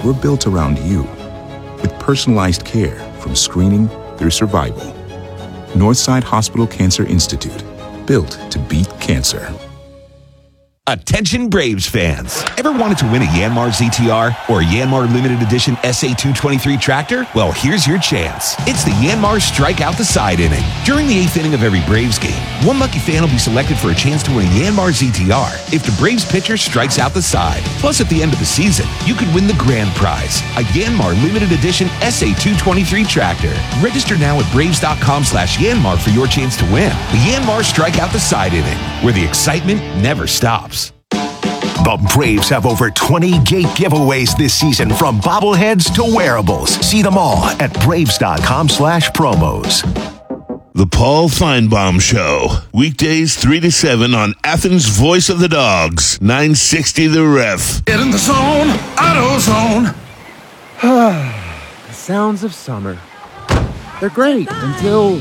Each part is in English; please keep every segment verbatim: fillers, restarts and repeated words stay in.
we're built around you with personalized care from screening through survival. Northside Hospital Cancer Institute, built to beat cancer. Attention Braves fans. Ever wanted to win a Yanmar Z T R or a Yanmar Limited Edition S A two twenty-three tractor? Well, here's your chance. It's the Yanmar Strike Out the Side inning. During the eighth inning of every Braves game, one lucky fan will be selected for a chance to win a Yanmar Z T R if the Braves pitcher strikes out the side. Plus, at the end of the season, you could win the grand prize, a Yanmar Limited Edition S A two twenty-three tractor. Register now at Braves.com slash Yanmar for your chance to win the Yanmar Strike Out the Side inning, where the excitement never stops. The Braves have over twenty gate giveaways this season, from bobbleheads to wearables. See them all at Braves.com slash promos. The Paul Feinbaum Show. Weekdays three to seven on Athens' Voice of the Dogs. nine sixty The Ref. Get in the zone, AutoZone. The sounds of summer. They're great until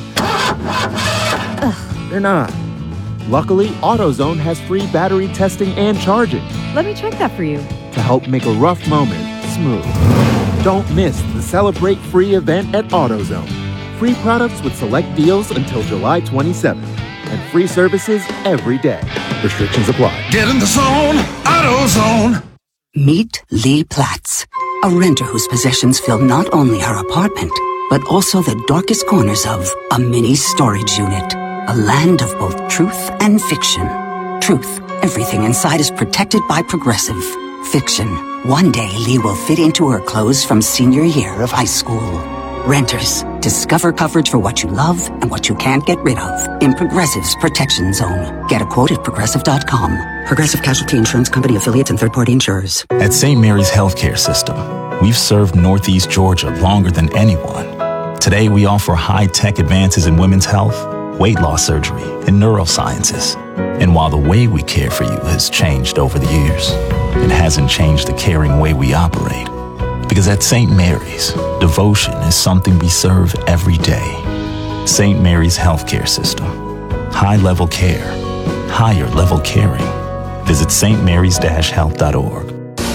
they're not. Luckily, AutoZone has free battery testing and charging Let me check that for you. to help make a rough moment smooth. Don't miss the Celebrate Free event at AutoZone. Free products with select deals until July twenty-seventh. And free services every day. Restrictions apply. Get in the zone, AutoZone. Meet Lee Platz, a renter whose possessions fill not only her apartment, but also the darkest corners of a mini storage unit. A land of both truth and fiction. Truth, everything inside is protected by Progressive. Fiction, one day Lee will fit into her clothes from senior year of high school. Renters, discover coverage for what you love and what you can't get rid of in Progressive's Protection Zone. Get a quote at Progressive dot com. Progressive Casualty Insurance Company affiliates and third-party insurers. At Saint Mary's Healthcare System, we've served Northeast Georgia longer than anyone. Today, we offer high-tech advances in women's health, weight loss surgery, and neurosciences. And while the way we care for you has changed over the years, it hasn't changed the caring way we operate. Because at Saint Mary's, devotion is something we serve every day. Saint Mary's Healthcare System. High-level care. Higher-level caring. Visit s t marys dash health dot org.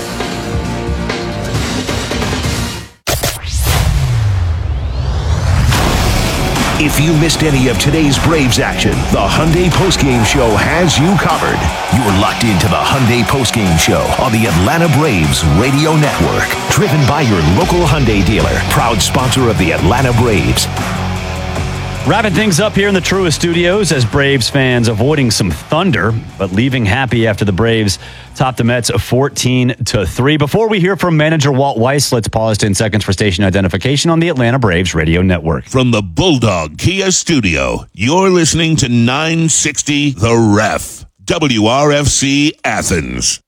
If you missed any of today's Braves action, the Hyundai Postgame Show has you covered. You're locked into the Hyundai Postgame Show on the Atlanta Braves Radio Network. Driven by your local Hyundai dealer, proud sponsor of the Atlanta Braves. Wrapping things up here in the Truist Studios as Braves fans avoiding some thunder, but leaving happy after the Braves topped the Mets fourteen to three. Before we hear from manager Walt Weiss, let's pause ten seconds for station identification on the Atlanta Braves Radio Network. From the Bulldog Kia Studio, you're listening to nine sixty The Ref. W R F C Athens.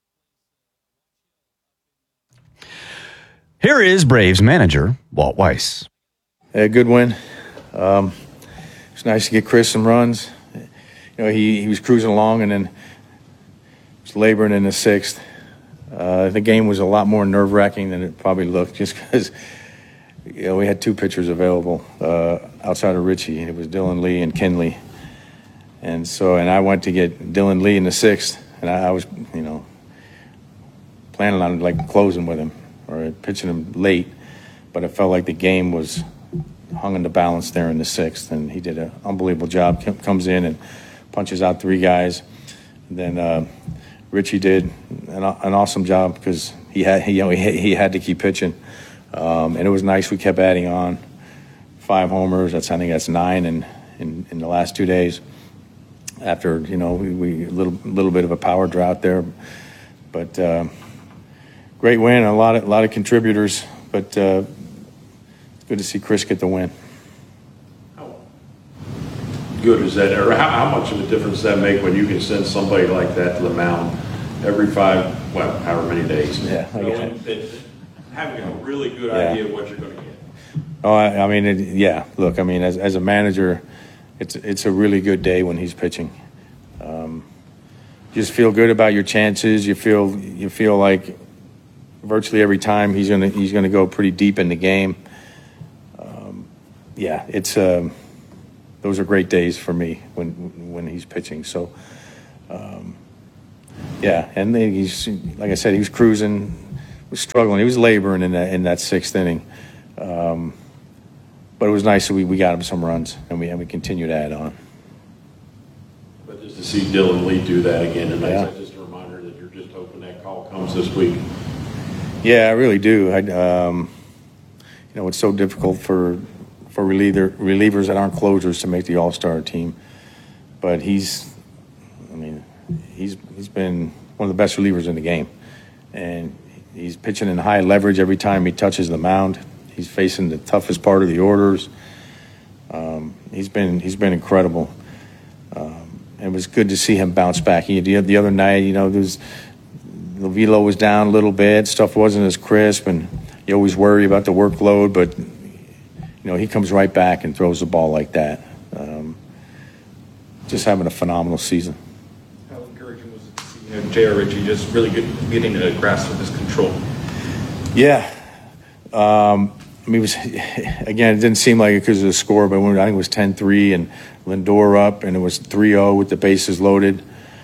Here is Braves manager Walt Weiss. A good win. Um, it's nice to get Chris some runs. You know, he, he was cruising along and then was laboring in the sixth. Uh, the game was a lot more nerve-wracking than it probably looked, just because you know we had two pitchers available uh, outside of Richie. It was Dylan Lee and Kenley, and so and I went to get Dylan Lee in the sixth, and I, I was you know planning on like closing with him or pitching him late, but I felt like the game was hung in the balance there in the sixth, and he did an unbelievable job. Comes in and punches out three guys. And then uh, Richie did an, an awesome job because he had he, you know he, he had to keep pitching, um, and it was nice. We kept adding on five homers. That's I think that's nine in in, in the last two days. After you know we, we a little little bit of a power drought there, but uh, great win. A lot of a lot of contributors, but. Uh, Good to see Chris get the win. How good is that, or how, how much of a difference does that make when you can send somebody like that to the mound every five, well, however many days? Yeah, you know, and, and having a really good yeah. idea of what you're going to get. Oh, I, I mean, it, yeah. Look, I mean, as as a manager, it's it's a really good day when he's pitching. Um, you just feel good about your chances. You feel you feel like virtually every time he's gonna he's gonna go pretty deep in the game. Yeah, it's um, those are great days for me when when he's pitching. So, um, yeah, and then he's like I said, he was cruising, was struggling. He was laboring in that in that sixth inning. Um, but it was nice that we, we got him some runs, and we and we continue to add on. But just to see Dylan Lee do that again tonight, Yeah. that's just a reminder that you're just hoping that call comes this week. Yeah, I really do. I, um, you know, it's so difficult for for reliever, relievers that aren't closers to make the All-Star team. But he's, I mean, he's he's been one of the best relievers in the game, and he's pitching in high leverage every time he touches the mound. He's facing the toughest part of the orders. Um, he's been he's been incredible. Um, and it was good to see him bounce back. He, the, the other night, you know, there's the velo was down a little bit. Stuff wasn't as crisp, and you always worry about the workload. But you know, he comes right back and throws the ball like that. Um, just having a phenomenal season. How encouraging was it to see, you know, J R. Ritchie just really good, getting a grasp of his control? Yeah. Um, I mean, it was, again, it didn't seem like it because of the score, but when, I think it was ten three and Lindor up, and it was three oh with the bases loaded.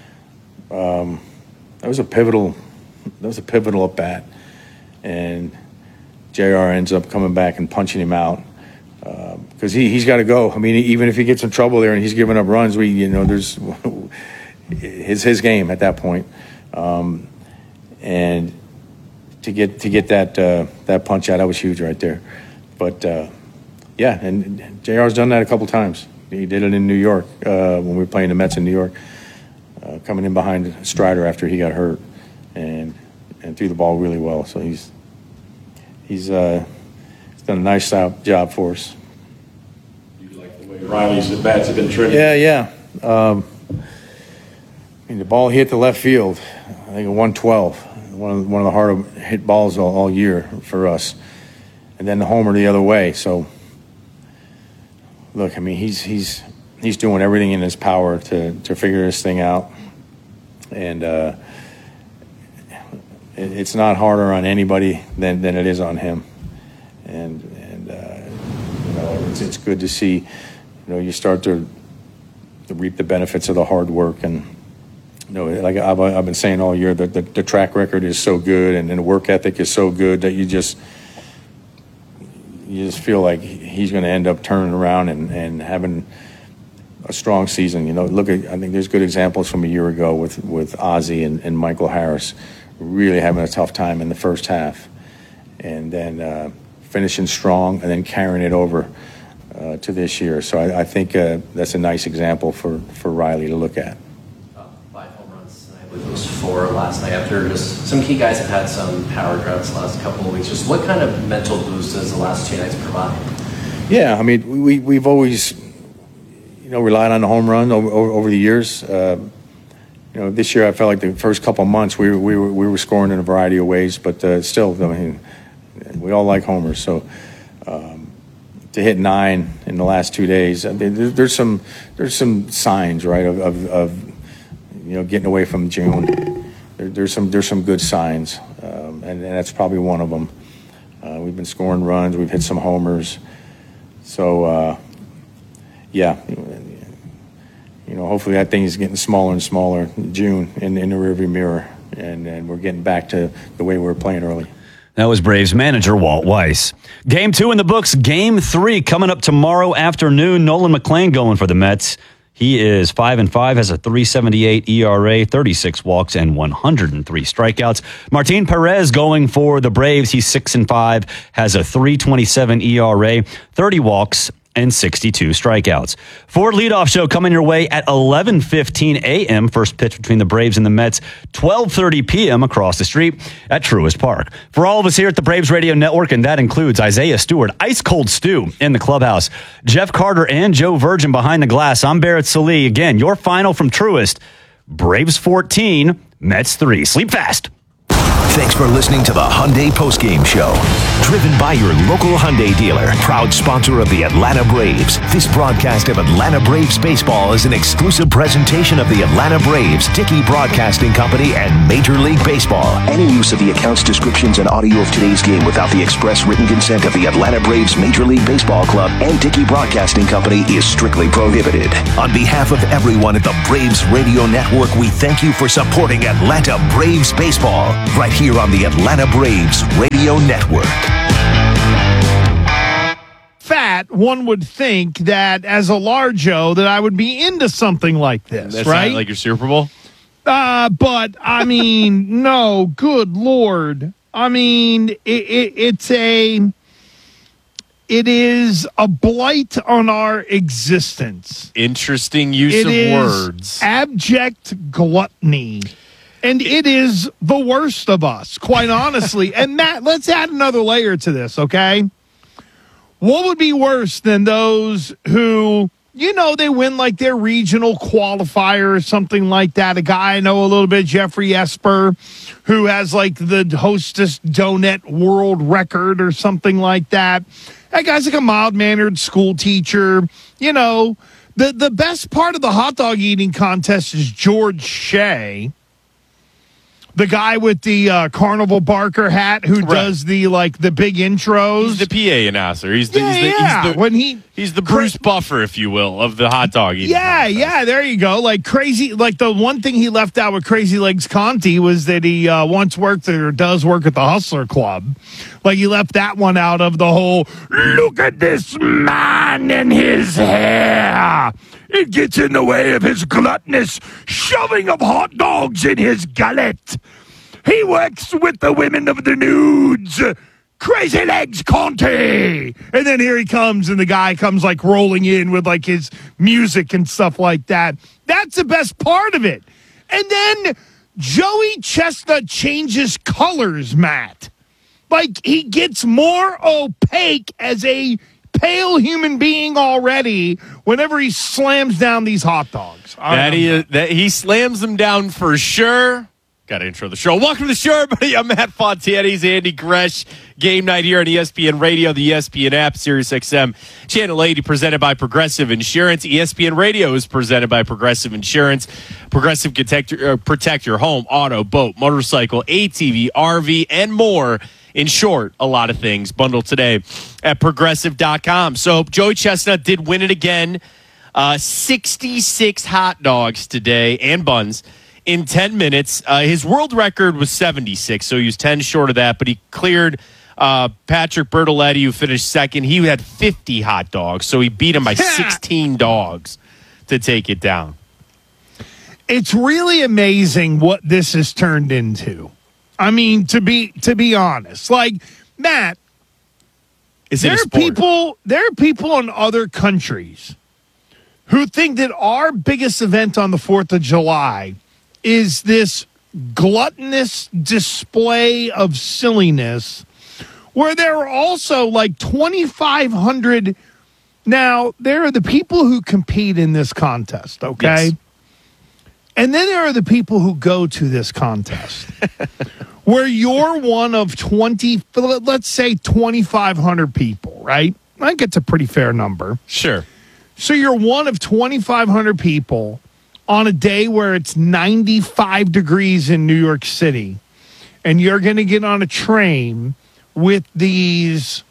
Um, that was a pivotal, that was a pivotal at bat. And J R ends up coming back and punching him out. Because uh, he, he's got to go. I mean, even if he gets in trouble there and he's giving up runs, we, you know, there's it's his game at that point. Um, and to get to get that uh, that punch out, that was huge right there. But uh, yeah, and J R's done that a couple times. He did it in New York uh, when we were playing the Mets in New York, uh, coming in behind Strider after he got hurt, and and threw the ball really well. So he's he's. Uh, done a nice job for us. You like the way Riley's at bats have been trending? Yeah, yeah. Um, I mean, the ball hit the left field. I think a one twelve, one of one of the harder hit balls all, all year for us. And then the homer the other way. So, look, I mean, he's he's he's doing everything in his power to to figure this thing out, and uh, it, it's not harder on anybody than than it is on him. And and uh, you know, it's, it's good to see, you know, you start to, to reap the benefits of the hard work. And you know, like I've, I've been saying all year, that the, the track record is so good, and, and the work ethic is so good that you just you just feel like he's going to end up turning around and, and having a strong season. You know, look at, I think there's good examples from a year ago with with Ozzie and, and Michael Harris really having a tough time in the first half, and then. Uh, finishing strong and then carrying it over uh, to this year. So I, I think uh, that's a nice example for, for Riley to look at. Uh, five home runs, I believe it was four last night after just some key guys have had some power droughts the last couple of weeks. Just what kind of mental boost does the last two nights provide? Yeah, I mean, we, we've always, you know, relied on the home run over, over, over the years. Uh, you know, this year I felt like the first couple of months we, we, were, we were scoring in a variety of ways, but uh, still, I mean, we all like homers, so um, to hit nine in the last two days, I mean, there, there's some there's some signs, right, of, of, of you know, getting away from June. There, there's some there's some good signs, um, and, and that's probably one of them. Uh, we've been scoring runs, we've hit some homers, so uh, yeah, you know, hopefully that thing is getting smaller and smaller. June in, in the rearview mirror, and, and we're getting back to the way we were playing early. That was Braves manager Walt Weiss. Game two in the books. Game three coming up tomorrow afternoon. Nolan McLean going for the Mets. He is five and five, has a three seventy-eight E R A, thirty-six walks, and one hundred three strikeouts. Martin Perez going for the Braves. He's six and five, has a three twenty-seven E R A, thirty walks, and sixty-two strikeouts. Ford Leadoff Show coming your way at eleven fifteen a.m. First pitch between the Braves and the Mets, twelve thirty p.m. across the street at Truist Park. For all of us here at the Braves Radio Network, and that includes Isaiah Stewart, Ice Cold Stew in the clubhouse, Jeff Carter and Joe Virgin behind the glass. I'm Barrett Salee. Again, your final from Truist, Braves fourteen, Mets three. Sleep fast. Thanks for listening to the Hyundai Postgame Show. Driven by your local Hyundai dealer, proud sponsor of the Atlanta Braves. This broadcast of Atlanta Braves baseball is an exclusive presentation of the Atlanta Braves, Dickey Broadcasting Company, and Major League Baseball. Any use of the accounts, descriptions, and audio of today's game without the express written consent of the Atlanta Braves Major League Baseball Club and Dickey Broadcasting Company is strictly prohibited. On behalf of everyone at the Braves Radio Network, we thank you for supporting Atlanta Braves baseball right here here on the Atlanta Braves Radio Network. Fat, one would think that as a large-o that I would be into something like this, That's right? not like your Super Bowl? Uh, but, I mean, no, good Lord. I mean, it, it, it's a... It is a blight on our existence. Interesting use It of is words. abject gluttony. And it is the worst of us, quite honestly. And Matt, let's add another layer to this, okay? What would be worse than those who, you know, they win like their regional qualifier or something like that? A guy I know a little bit, Jeffrey Esper, who has like the Hostess Donut world record or something like that. That guy's like a mild-mannered school teacher. You know, the, the best part of the hot dog eating contest is George Shea, the guy with the uh, Carnival Barker hat who Right. does the like the big intros. He's the P A announcer. He's the, Yeah, he's the, yeah. He's the, When he- he's the Bruce Buffer, if you will, of the hot dog eating. Yeah, yeah, there you go. Like crazy, like the one thing he left out with Crazy Legs Conti was that he uh, once worked or does work at the Hustler Club. Like he left that one out of the whole, look at this man and his hair. It gets in the way of his gluttonous shoving of hot dogs in his gullet. He works with the women of the nudes. Crazy Legs Conti. And then here he comes, and the guy comes like rolling in with like his music and stuff like that. That's the best part of it. And then Joey Chestnut changes colors, Matt. Like he gets more opaque as a pale human being already whenever he slams down these hot dogs. That he, that he slams them down for sure. Got to intro the show. Welcome to the show, everybody. I'm Matt Fontana. He's Andy Gresh. Game night here on E S P N Radio, the E S P N app, Sirius X M, Channel eighty, presented by Progressive Insurance. E S P N Radio is presented by Progressive Insurance. Progressive can protect your, uh, protect your home, auto, boat, motorcycle, A T V, R V, and more. In short, a lot of things. Bundle today at progressive dot com. So Joey Chestnut did win it again. Uh, sixty-six hot dogs today and buns in ten minutes. Uh, his world record was seventy-six, so he was ten short of that, but he cleared uh, Patrick Bertoletti, who finished second. He had fifty hot dogs, so he beat him by sixteen dogs to take it down. It's really amazing what this has turned into. I mean, to be to be honest, like Matt, Is it there a are sport? people there are people in other countries who think that our biggest event on the fourth of July is this gluttonous display of silliness, where there are also like twenty-five hundred. Now, there are the people who compete in this contest, okay? Yes. And then there are the people who go to this contest. Where you're one of twenty, let's say twenty-five hundred people, right? I think it's a pretty fair number. Sure. So you're one of twenty-five hundred people on a day where it's ninety-five degrees in New York City, and you're going to get on a train with these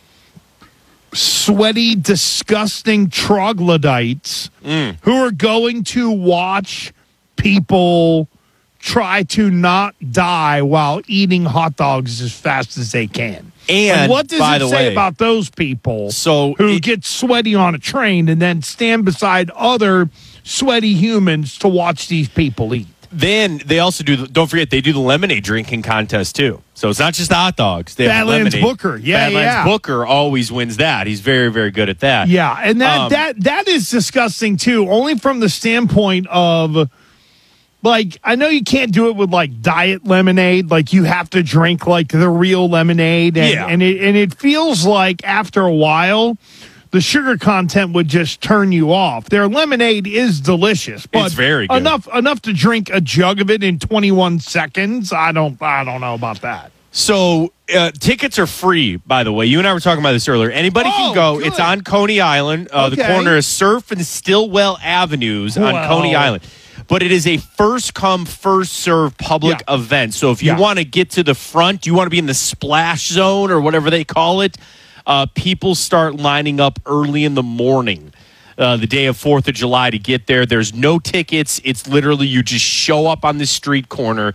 sweaty, disgusting troglodytes Mm. who are going to watch people try to not die while eating hot dogs as fast as they can. And, what does by it the say way, about those people so who it- get sweaty on a train and then stand beside other sweaty humans to watch these people eat? Then they also do, the, don't forget, they do the lemonade drinking contest too. So it's not just the hot dogs. They have Badlands lemonade. Booker. Yeah, Badlands yeah. Booker always wins that. He's very, very good at that. Yeah, and that Um, that that is disgusting too, only from the standpoint of, like, I know you can't do it with like diet lemonade, like you have to drink like the real lemonade, and, Yeah. and it and it feels like after a while the sugar content would just turn you off. Their lemonade is delicious, but It's very good. enough enough to drink a jug of it in twenty-one seconds. I don't I don't know about that. So uh, tickets are free, by the way. You and I were talking about this earlier. Anybody Oh, can go. good. It's on Coney Island. Uh, The Okay. corner is Surf and Stillwell Avenues on Wow. Coney Island. But it is a first come, first serve public Yeah. event. So if you Yeah. want to get to the front, you want to be in the splash zone or whatever they call it, uh, people start lining up early in the morning. Uh, the day of fourth of July to get there. There's no tickets. It's literally you just show up on the street corner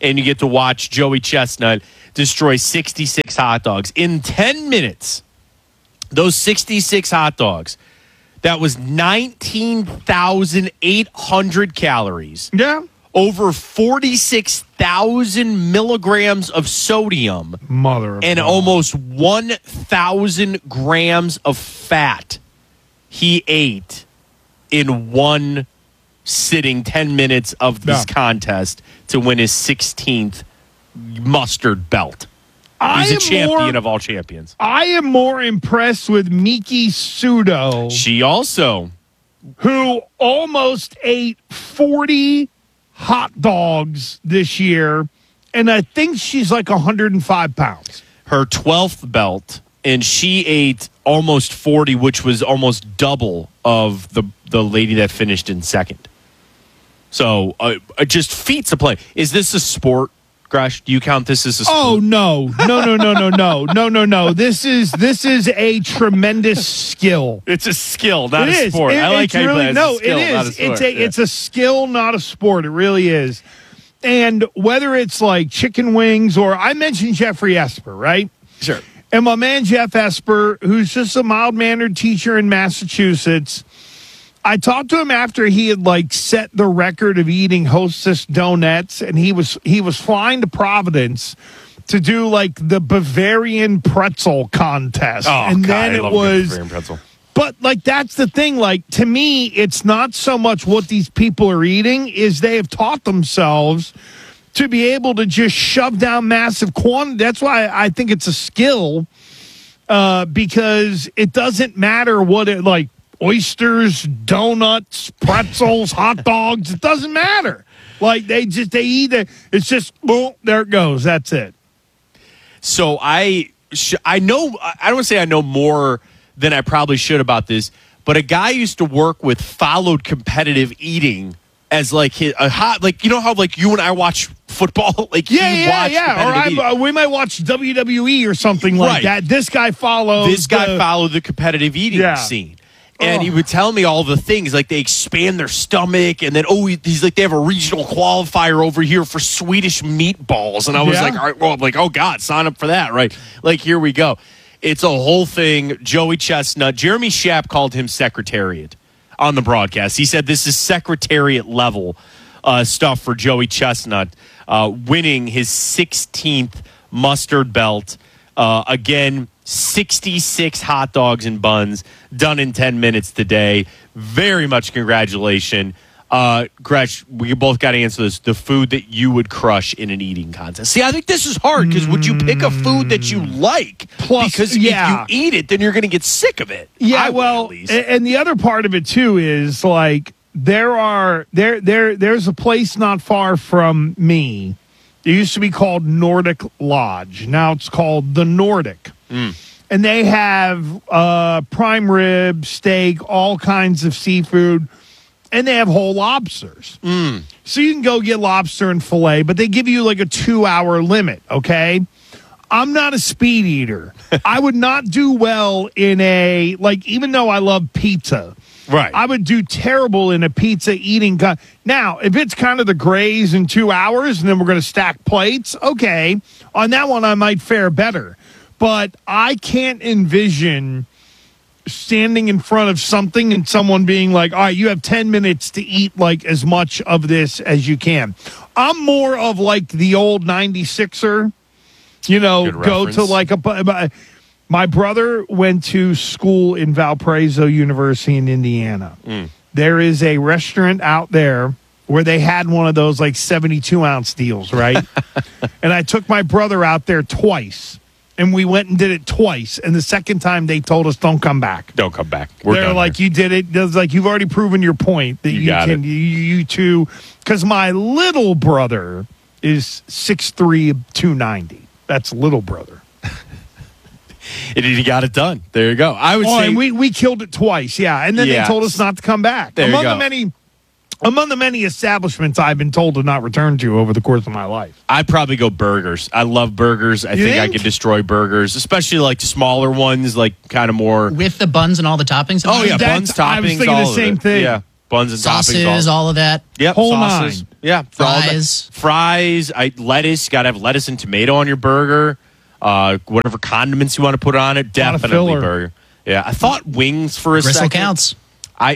and you get to watch Joey Chestnut destroy sixty-six hot dogs. In ten minutes, those sixty-six hot dogs, that was nineteen thousand eight hundred calories. Yeah. Over forty-six thousand milligrams of sodium. Mother of and God. almost one thousand grams of fat he ate in one sitting, ten minutes of this Yeah. contest to win his sixteenth mustard belt. I He's a am champion more- of all champions. I am more impressed with Miki Sudo. She also. Who almost ate forty hot dogs this year, and I think she's like one hundred five pounds. Her twelfth belt, and she ate almost forty, which was almost double of the, the lady that finished in second. So, uh, uh, just feats of play. Is this a sport, Gresh? Do you count this as a sport? Oh no, no, no, no, no, no, no, no, no! This is this is a tremendous skill. It's a skill, not It a is. sport. It- I like it's how you really, play it. no, It's a skill, it not a is. sport. It's a Yeah. it's a skill, not a sport. It really is. And whether it's like chicken wings or I mentioned Jeffrey Esper, right? Sure. And my man Jeff Esper, who's just a mild mannered teacher in Massachusetts. I talked to him after he had like set the record of eating Hostess donuts, and he was he was flying to Providence to do like the Bavarian pretzel contest, Oh, and God, then I it love a good was. Bavarian pretzel. But like that's the thing. Like to me, it's not so much what these people are eating; is they have taught themselves to be able to just shove down massive quantity. That's why I think it's a skill, uh, because it doesn't matter what it like. Oysters, donuts, pretzels, hot dogs. It doesn't matter. Like they just they eat it. It's just boom, there it goes. That's it. So I sh- I know I don't want to say I know more than I probably should about this, but a guy I used to work with followed competitive eating as like his, a hot like you know how like you and I watch football like Yeah, he yeah, watched yeah. Or competitive I, eating. uh, we might watch W W E or something like Right. that. This guy follows. This guy the, followed the competitive eating Yeah. scene. And Oh. he would tell me all the things, like they expand their stomach, and then, oh, he- he's like, they have a regional qualifier over here for Swedish meatballs. And I was Yeah. like, all right, well, I'm like, oh, God, sign up for that, right? Like, here we go. It's a whole thing. Joey Chestnut, Jeremy Schaap called him Secretariat on the broadcast. He said this is Secretariat level uh, stuff for Joey Chestnut, uh, winning his sixteenth mustard belt. Uh, again, sixty-six hot dogs and buns done in ten minutes today. Very much congratulations. Uh, Gresh, we both got to answer this. The food that you would crush in an eating contest. See, I think this is hard because would you pick a food that you like? Plus, because yeah. if you eat it, then you're going to get sick of it. Yeah, I would, well, at least. a- and the other part of it too is like there are there there there's a place not far from me. It used to be called Nordic Lodge. Now it's called the Nordic. Mm. And they have uh, prime rib, steak, all kinds of seafood, and they have whole lobsters. Mm. So you can go get lobster and filet, but they give you like a two-hour limit, okay? I'm not a speed eater. I would not do well in a, like, even though I love pizza, right? I would do terrible in a pizza eating. Co- now, if it's kind of the Grays in two hours and then we're going to stack plates, okay. On that one, I might fare better. But I can't envision standing in front of something and someone being like, all right, you have ten minutes to eat like as much of this as you can. I'm more of like the old ninety-sixer, you know, Good go reference. to like a, bu- my brother went to school in Valparaiso University in Indiana. Mm. There is a restaurant out there where they had one of those like seventy-two ounce deals, right? And I took my brother out there twice. And we went and did it twice. And the second time they told us, don't come back. Don't come back. We're They're done like, here. you did it. It's like, you've already proven your point that You you, got can, it. you, you two. Because my little brother is six three, two ninety. That's little brother. And he got it done. There you go. I would Oh, say and we, we killed it twice. Yeah. And then Yeah. they told us not to come back. There you Among go. the many. Among the many establishments I've been told to not return to over the course of my life. I'd probably go burgers. I love burgers. I You think, I think? could destroy burgers, especially like smaller ones, like kind of more. With the buns and all the toppings? Oh yeah, That's- buns, toppings, I was thinking all the of same it. thing. Yeah, buns and Sauces, toppings, all of that. Yep, Whole sauces. nine. Yeah, for all Fries. the- fries, I, lettuce. Got to have lettuce and tomato on your burger. Uh, whatever condiments you want to put on it, Lot of definitely filler. burger. Yeah, I thought wings for a Gristle second. counts. I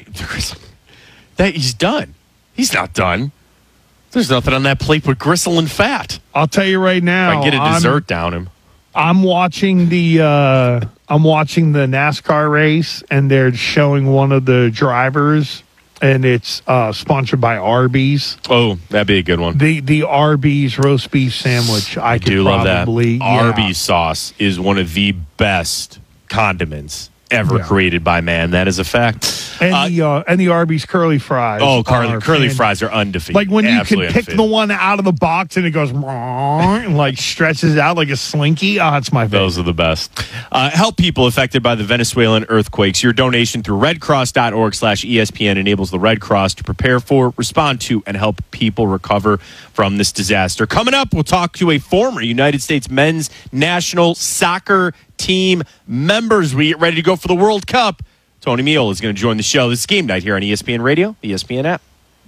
that he's done. He's not done. There's nothing on that plate but gristle and fat. I'll tell you right now. If I get a I'm- dessert down him. I'm watching the uh, I'm watching the NASCAR race, and they're showing one of the drivers, and it's uh, sponsored by Arby's. Oh, that'd be a good one. The the Arby's roast beef sandwich. I, I could do love that. probably, yeah. Arby's sauce is one of the best condiments ever Yeah. created by man. That is a fact. and Uh, the uh, and the Arby's curly fries. oh, curly, are curly fan- fries are undefeated. Like when you Absolutely can pick undefeated. the one out of the box and it goes and like stretches out like a slinky. Oh, it's my favorite. Those are the best. Uh, help people affected by the Venezuelan earthquakes. Your donation through redcross.org slash ESPN enables the Red Cross to prepare for, respond to, and help people recover from this disaster. Coming up, we'll talk to a former United States men's national soccer team members. We get ready to go for the World Cup. Tony Meola is going to join the show. This is Game Night here on E S P N Radio, the E S P N app.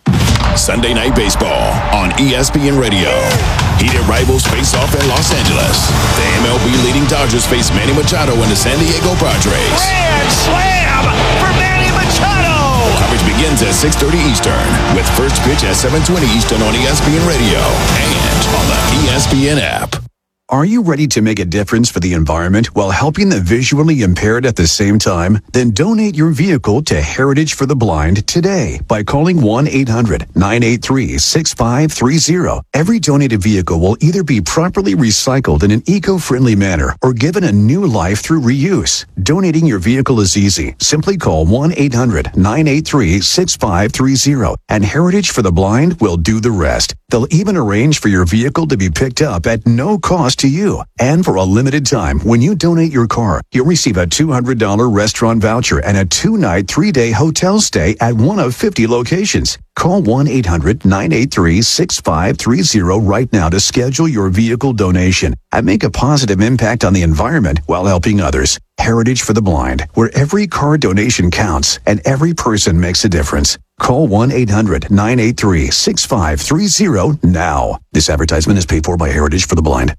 Sunday Night Baseball on E S P N Radio. Heated rivals face off in Los Angeles. The M L B leading Dodgers face Manny Machado and the San Diego Padres. Grand slam for Manny Machado. Coverage begins at six thirty Eastern with first pitch at seven twenty Eastern on E S P N Radio and on the E S P N app. Are you ready to make a difference for the environment while helping the visually impaired at the same time? Then donate your vehicle to Heritage for the Blind today by calling one eight hundred nine eight three six five three zero. Every donated vehicle will either be properly recycled in an eco-friendly manner or given a new life through reuse. Donating your vehicle is easy. Simply call one eight hundred nine eight three six five three zero and Heritage for the Blind will do the rest. They'll even arrange for your vehicle to be picked up at no cost to you. And for a limited time, when you donate your car, you'll receive a two hundred dollars restaurant voucher and a two-night, three-day hotel stay at one of fifty locations. Call one eight hundred nine eight three six five three zero right now to schedule your vehicle donation and make a positive impact on the environment while helping others. Heritage for the Blind, where every car donation counts and every person makes a difference. Call one eight hundred nine eight three six five three zero now. This advertisement is paid for by Heritage for the Blind.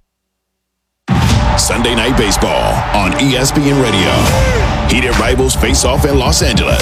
Sunday Night Baseball on E S P N Radio. Heated rivals face off in Los Angeles.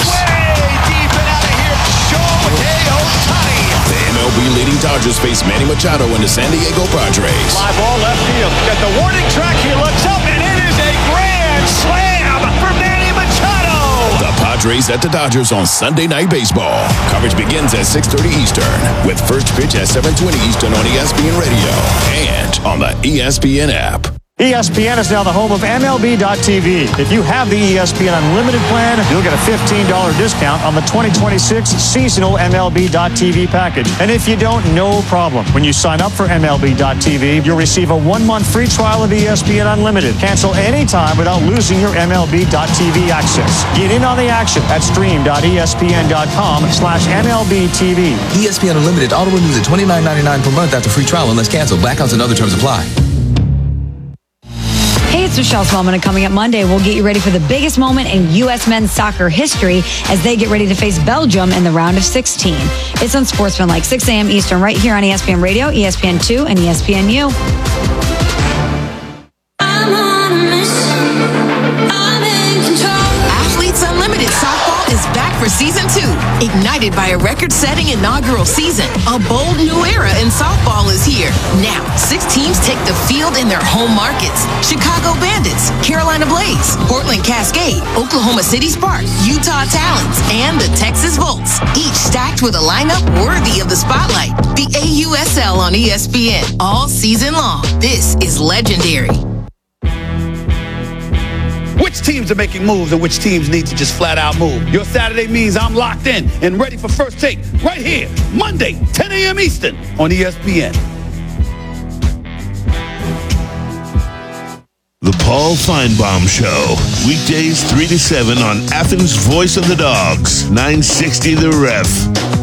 The M L B leading Dodgers face Manny Machado and the San Diego Padres. Fly ball left field. At the warning track, he looks up, and it is a grand slam for Manny Machado. The Padres at the Dodgers on Sunday Night Baseball. Coverage begins at six thirty Eastern with first pitch at seven twenty Eastern on E S P N Radio and on the E S P N app. E S P N is now the home of M L B dot T V. If you have the E S P N Unlimited plan, you'll get a fifteen dollars discount on the twenty twenty-six seasonal M L B dot T V package. And if you don't, no problem. When you sign up for M L B dot T V, you'll receive a one-month free trial of E S P N Unlimited. Cancel anytime without losing your M L B dot T V access. Get in on the action at stream dot E S P N dot com slash M L B T V. E S P N Unlimited auto renews at twenty-nine ninety-nine per month after free trial unless canceled. Blackouts and other terms apply. Hey, it's Michelle Smallman, and coming up Monday, we'll get you ready for the biggest moment in U S men's soccer history as they get ready to face Belgium in the round of sixteen. It's on Sportsmanlike, six a.m. Eastern, right here on E S P N Radio, E S P N two, and E S P N U. Athletes Unlimited Softball is back for season two. Ignited by a record-setting inaugural season, a bold new era in softball is here. Now, six teams take the field in their home markets. Chicago Bandits, Carolina Blaze, Portland Cascade, Oklahoma City Sparks, Utah Talons, and the Texas Volts. Each stacked with a lineup worthy of the spotlight. The A U S L on E S P N all season long. This is legendary. Which teams are making moves and which teams need to just flat out move? Your Saturday means I'm locked in and ready for First Take right here, Monday, ten a.m. Eastern on E S P N. The Paul Feinbaum Show. Weekdays three to seven on Athens' Voice of the Dogs, nine sixty The Ref.